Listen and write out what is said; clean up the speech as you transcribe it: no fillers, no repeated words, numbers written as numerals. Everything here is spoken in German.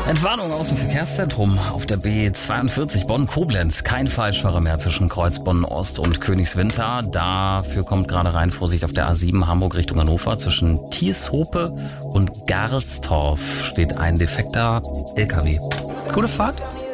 Entwarnung aus dem Verkehrszentrum auf der B42 Bonn-Koblenz. Kein Falschfahrer mehr zwischen Kreuzbonn-Ost und Königswinter. Dafür kommt gerade rein Vorsicht auf der A7 Hamburg Richtung Hannover. Zwischen Thieshope und Garlstorf steht ein defekter LKW. Gute Fahrt.